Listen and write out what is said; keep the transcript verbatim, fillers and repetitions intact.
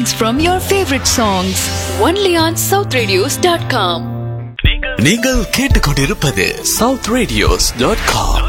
recordings from your favorite songs. Only on south radios dot com. நீங்கள் கேட்டுக்கொண்டிருப்பது south radios dot com.